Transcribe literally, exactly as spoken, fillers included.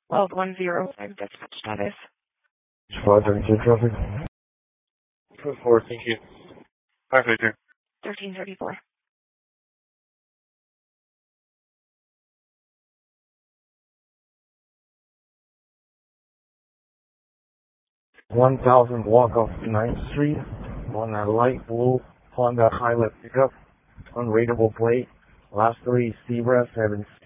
twelve one zero five dispatch status. Roger, two traffic. Two four, thank you. Five later. thirteen thirty-four. one thousand block of ninth Street on a light blue Honda Pilot pickup, unreadable plate, last three Zebra seven